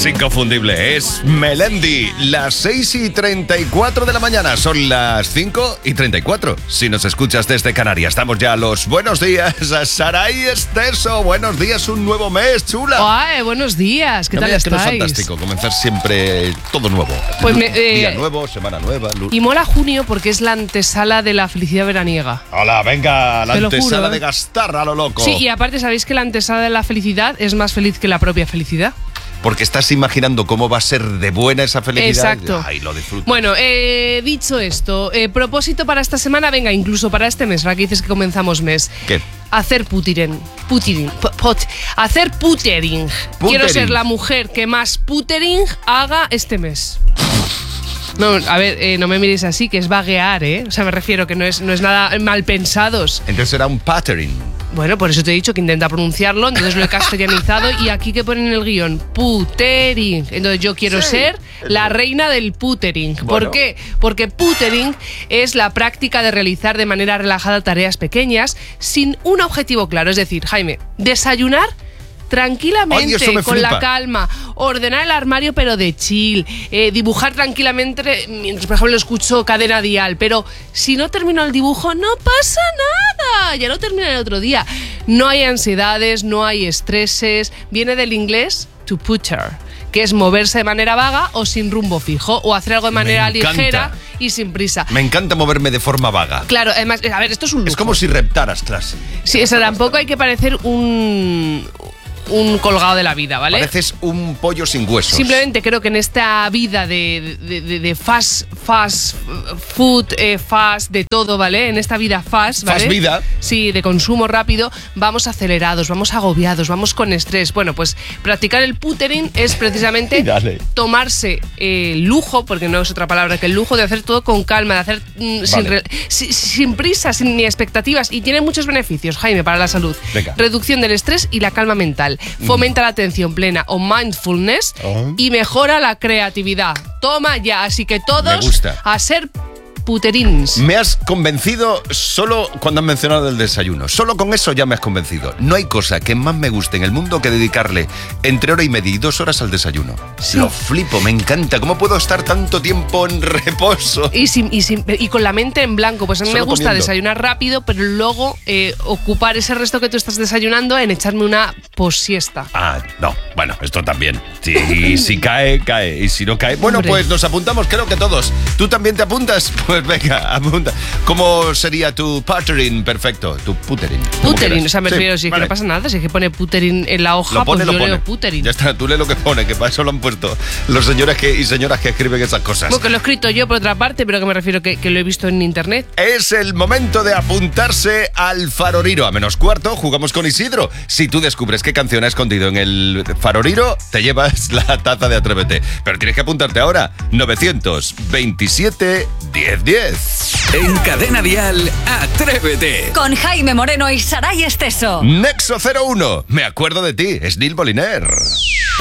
Es inconfundible, es Melendi. Las 6:34 de la mañana, son las 5:34. Si nos escuchas desde Canarias, estamos ya a los buenos días a Saray Esteso. Buenos días, un nuevo mes, chula. Ay, buenos días, ¿qué tal estáis? Que no es fantástico comenzar siempre todo nuevo. Pues día nuevo, semana nueva. Y mola junio porque es la antesala de la felicidad veraniega. Hola, venga, la antesala juro, de gastar a lo loco. Sí, y aparte, ¿sabéis que la antesala de la felicidad es más feliz que la propia felicidad? Porque estás imaginando cómo va a ser de buena esa felicidad. Exacto. Ay, lo disfruto. Bueno, dicho esto, propósito para esta semana, venga, incluso para este mes, ahora que dices que comenzamos mes. ¿Qué? Hacer hacer puttering. Quiero ser la mujer que más puttering haga este mes. No, a ver, no me miréis así, que es vaguear, ¿eh? O sea, me refiero que no es nada mal pensados. Entonces será un pattering. Bueno, por eso te he dicho que intenta pronunciarlo, entonces lo he castellanizado y aquí que ponen en el guión, puttering. Entonces yo quiero ser la reina del puttering. Bueno. ¿Por qué? Porque puttering es la práctica de realizar de manera relajada tareas pequeñas sin un objetivo claro. Es decir, Jaime, desayunar tranquilamente, con la calma, ordenar el armario pero de chill, dibujar tranquilamente mientras, por ejemplo, escucho Cadena Dial, pero si no termino el dibujo no pasa nada, ya lo terminé el otro día. No hay ansiedades, no hay estreses, viene del inglés to putter, que es moverse de manera vaga o sin rumbo fijo, o hacer algo de manera ligera y sin prisa. Me encanta moverme de forma vaga. Claro, además, a ver, esto es un lujo. Es como si reptaras tras. Sí, o sea, tampoco hay que parecer un colgado de la vida, ¿vale? Pareces un pollo sin huesos. Simplemente creo que en esta vida de fast food, fast de todo, ¿vale? En esta vida fast, ¿vale? Fast vida. Sí, de consumo rápido, vamos acelerados, vamos agobiados, vamos con estrés. Bueno, pues practicar el puttering es precisamente tomarse el lujo, porque no es otra palabra que el lujo, de hacer todo con calma, de hacer sin prisa, sin ni expectativas. Y tiene muchos beneficios, Jaime, para la salud. Venga. Reducción del estrés y la calma mental. Fomenta la atención plena o mindfulness y mejora la creatividad. Toma ya, así que todos a ser puterins. Me has convencido solo cuando has mencionado el desayuno. Solo con eso ya me has convencido. No hay cosa que más me guste en el mundo que dedicarle entre 1 y media y 2 horas al desayuno. Sí. Lo flipo, me encanta. ¿Cómo puedo estar tanto tiempo en reposo? Y con la mente en blanco. Pues a mí me gusta comiendo. Desayunar rápido, pero luego ocupar ese resto que tú estás desayunando en echarme una posiesta. Ah, no. Bueno, esto también. Sí, si cae, cae. Y si no cae... Bueno, pues nos apuntamos, creo que todos. ¿Tú también te apuntas? Pues venga, apunta. ¿Cómo sería tu puttering perfecto? Tu puttering. Puttering, o sea, me refiero, si es que no pasa nada, si es que pone puttering en la hoja, pues yo leo puttering. Ya está, tú lees lo que pone, que para eso lo han puesto los señores y señoras que escriben esas cosas. Bueno, que lo he escrito yo por otra parte, pero que me refiero que lo he visto en internet. Es el momento de apuntarse al Faroriro. A -4 jugamos con Isidro. Si tú descubres qué canción ha escondido en el Faroriro, te llevas la taza de Atrévete. Pero tienes que apuntarte ahora. 927 1010. En Cadena Dial, Atrévete. Con Jaime Moreno y Saray Esteso. Nexo 01. Me acuerdo de ti. Es Neil Moliner.